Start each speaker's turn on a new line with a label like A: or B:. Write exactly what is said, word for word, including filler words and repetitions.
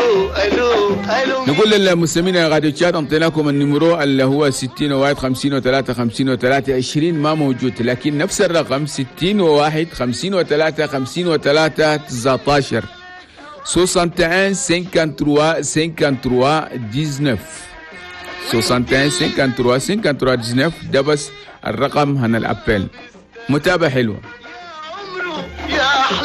A: الو الو الو.
B: نقول للمستمعين راديو تشات انطيناكم النمرو اللي هو ستين وواحد خمسين وثلاثة خمسين وثلاثة عشرين ما موجود، لكن نفس الرقم ستين وواحد خمسين وثلاثة خمسين وثلاثة تسعة عشر soixante et un cinquante-trois cinquante-trois dix-neuf soixante et un cinquante-trois cinquante-trois dix-neuf. ده بس الرقم هنا الابل. متابعة حلوة.